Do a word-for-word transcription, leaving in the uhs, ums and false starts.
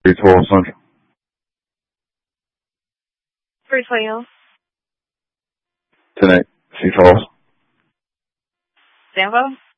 three twelve Central. three twelve. ten eight. C twelve. Sambo?